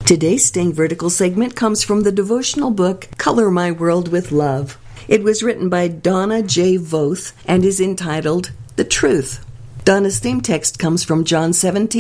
Today's Staying Vertical segment comes from the devotional book, Color My World with Love. It was written by Donna J. Voth and is entitled, The Truth. Donna's theme text comes from John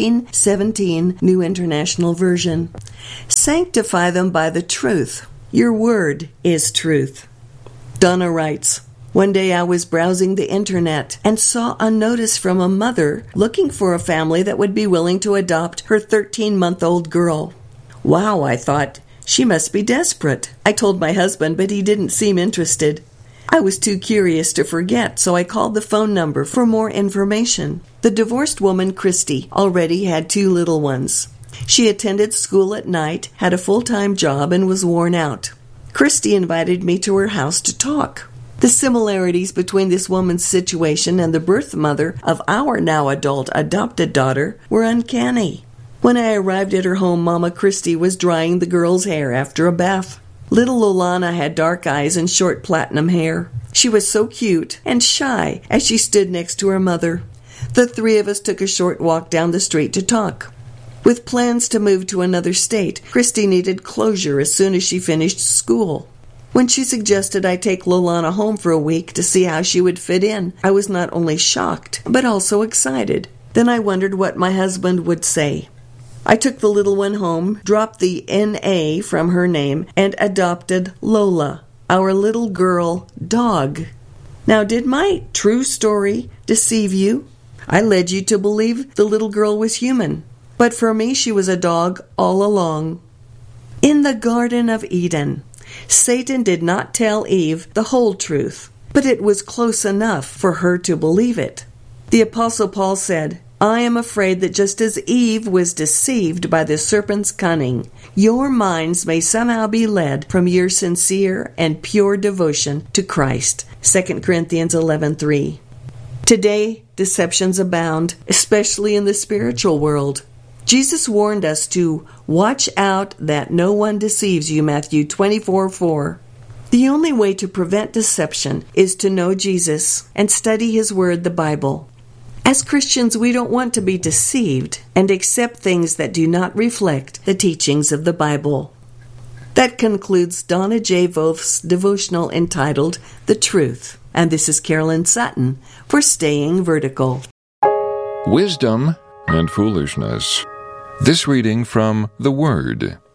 17:17, New International Version. Sanctify them by the truth. Your word is truth. Donna writes, one day I was browsing the internet and saw a notice from a mother looking for a family that would be willing to adopt her 13-month-old girl. Wow, I thought, she must be desperate. I told my husband, but he didn't seem interested. I was too curious to forget, so I called the phone number for more information. The divorced woman, Christy, already had 2 little ones. She attended school at night, had a full-time job, and was worn out. Christy invited me to her house to talk. The similarities between this woman's situation and the birth mother of our now adult adopted daughter were uncanny. When I arrived at her home, Mama Christy was drying the girl's hair after a bath. Little Lolana had dark eyes and short platinum hair. She was so cute and shy as she stood next to her mother. The 3 of us took a short walk down the street to talk. With plans to move to another state, Christy needed closure as soon as she finished school. When she suggested I take Lolana home for a week to see how she would fit in, I was not only shocked, but also excited. Then I wondered what my husband would say. I took the little one home, dropped the N.A. from her name, and adopted Lola, our little girl dog. Now, did my true story deceive you? I led you to believe the little girl was human, but for me she was a dog all along. In the Garden of Eden, Satan did not tell Eve the whole truth, but it was close enough for her to believe it. The Apostle Paul said, I am afraid that just as Eve was deceived by the serpent's cunning, your minds may somehow be led from your sincere and pure devotion to Christ. 2 Corinthians 11:3. Today, deceptions abound, especially in the spiritual world. Jesus warned us to watch out that no one deceives you, Matthew 24:4. The only way to prevent deception is to know Jesus and study His Word, the Bible. As Christians, we don't want to be deceived and accept things that do not reflect the teachings of the Bible. That concludes Donna J. Voth's devotional entitled, The Truth. And this is Carolyn Sutton for Staying Vertical. Wisdom and foolishness. This reading from The Word.